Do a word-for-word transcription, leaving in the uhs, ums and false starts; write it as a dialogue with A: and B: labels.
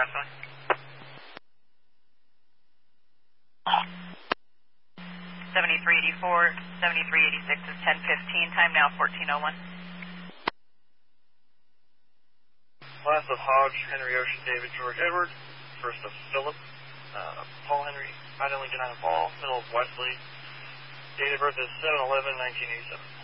A: approximately. seventy-three eighty-four, seventy-three eighty-six is ten fifteen, time now fourteen oh one.
B: Last of Hodge, Henry Ocean, David, George, Edward. First of Philip, uh, Paul Henry, Ida Lincoln, Anna Paul, middle of Wesley. Date of birth is seven eleven nineteen eighty-seven.